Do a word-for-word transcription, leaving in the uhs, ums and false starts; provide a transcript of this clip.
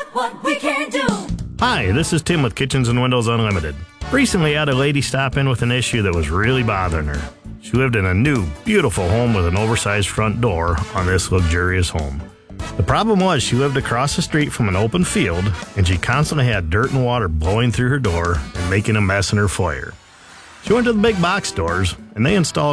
what we can do. Hi, this is Tim with Kitchens and Windows Unlimited. Recently, I had a lady stop in with an issue that was really bothering her. She lived in a new, beautiful home with an oversized front door on this luxurious home. The problem was she lived across the street from an open field, and she constantly had dirt and water blowing through her door and making a mess in her foyer. She went to the big box stores, and they installed